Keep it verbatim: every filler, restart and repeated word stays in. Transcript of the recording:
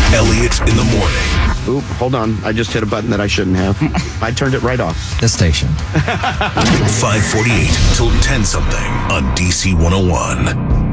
Elliot in the morning. Oop, hold on. I just hit a button that I shouldn't have. I turned it right off. This station. five forty-eight till ten something on D C one oh one.